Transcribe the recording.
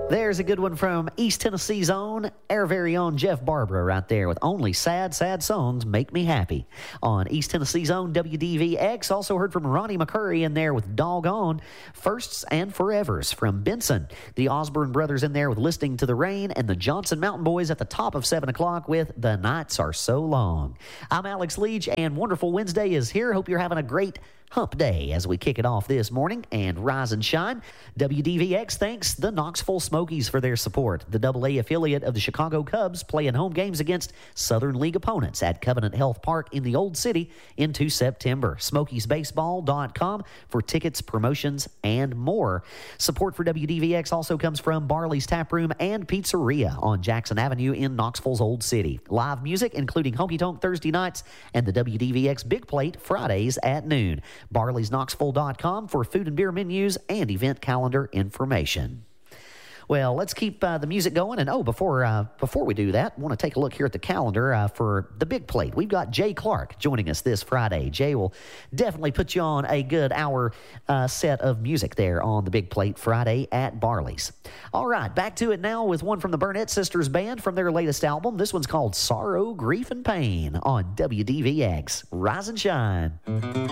There's a good one from East Tennessee's own, our very own Jeff Barbara right there with Only Sad, Sad Songs Make Me Happy on East Tennessee's own WDVX. Also heard from Ronnie McCurry in there with Doggone, Firsts and Forevers from Benson. The Osborne Brothers in there with Listening to the Rain, and the Johnson Mountain Boys at the top of 7 o'clock with The Nights Are So Long. I'm Alex Leach, and Wonderful Wednesday is here. Hope you're having a great hump day as we kick it off this morning and rise and shine. WDVX thanks the Knoxville Smokies for their support. The AA affiliate of the Chicago Cubs playing home games against Southern League opponents at Covenant Health Park in the Old City into September. SmokiesBaseball.com for tickets, promotions, and more. Support for WDVX also comes from Barley's Tap Room and Pizzeria on Jackson Avenue in Knoxville's Old City. Live music including Honky Tonk Thursday nights and the WDVX Big Plate Fridays at noon. Barley'sKnoxville.com for food and beer menus and event calendar information. Well, let's keep the music going. And before we do that, I want to take a look here at the calendar for the Big Plate. We've got Jay Clark joining us this Friday. Jay will definitely put you on a good hour set of music there on the Big Plate Friday at Barley's. All right, back to it now with one from the Burnett Sisters Band from their latest album. This one's called Sorrow, Grief, and Pain on WDVX. Rise and shine.